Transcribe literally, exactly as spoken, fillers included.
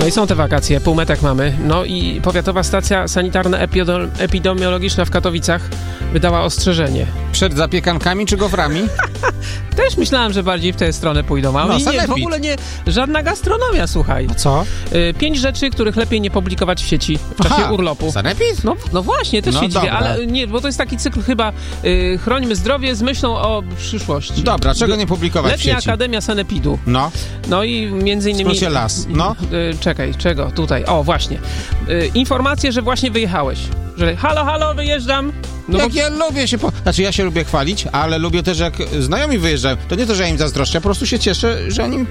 No i są te wakacje, półmetek mamy. No i Powiatowa Stacja Sanitarno-Epidemiologiczna w Katowicach wydała ostrzeżenie. Przed zapiekankami czy goframi? Też myślałem, że bardziej w tę stronę pójdą. A No, nie, nie, w ogóle nie, żadna gastronomia, słuchaj. A co? Y, pięć rzeczy, których lepiej nie publikować w sieci w czasie Aha, urlopu. sanepid? No, no właśnie, też No się dziwię, dobra. ale nie, bo to jest taki cykl chyba y, chrońmy zdrowie z myślą o przyszłości. Dobra, czego nie publikować w Letnia sieci? Akademia Sanepidu. No, No i między innymi... skrócie las. No. Y, czekaj, czego? Tutaj. O, właśnie. Y, informacje, że właśnie wyjechałeś. Że halo, halo, wyjeżdżam. No jak bo... ja lubię się... Po... Znaczy, ja się lubię chwalić, ale lubię też, jak znajomi wyjeżdżają. To nie to, że ja im zazdroszczę, ja po prostu się cieszę, że oni